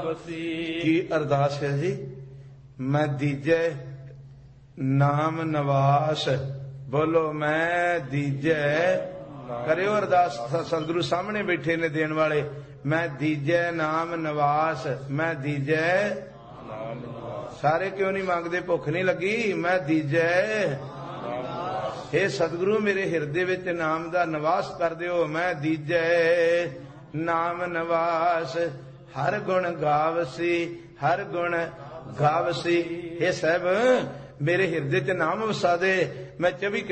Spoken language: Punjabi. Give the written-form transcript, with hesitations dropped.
ਗਾਵਸੀ। ਕੀ ਅਰਦਾਸ ਹੈ ਜੀ? ਮੈਂ ਦੀਜੈ ਨਾਮ ਨਵਾਸ। ਬੋਲੋ ਮੈਂ ਦੀਜੈ। ਕਰਿਓ ਅਰਦਾਸ, ਸਤਿਗੁਰੂ ਸਾਹਮਣੇ ਬੈਠੇ ਨੇ ਦੇਣ ਵਾਲੇ। ਮੈਂ ਦੀਜੈ ਨਾਮ ਨਵਾਸ, ਮੈਂ ਦੀਜੈ। ਸਾਰੇ ਕਿਉਂ ਨਹੀਂ ਮੰਗਦੇ? ਭੁੱਖ ਨਹੀਂ ਲੱਗੀ? ਮੈਂ ਦੀਜੈ। ਇਹ ਸਤਿਗੁਰੂ ਮੇਰੇ ਹਿਰਦੇ ਵਿੱਚ ਨਾਮ ਦਾ ਨਿਵਾਸ ਕਰ ਦਿਓ। ਮੈਂ ਦੀਜੈ ਨਾਮ ਨਿਵਾਸ। ਹਰ ਗੁਣ ਗਾਵਸੀ, ਹਰ ਗੁਣ ਗਾਵਸੀ। ਇਹ ਸਾਹਿਬ ਮੇਰੇ ਹਿਰਦੇ 'ਚ ਨਾਮ ਵਸਾ ਦੇ। ਮੈਂ 24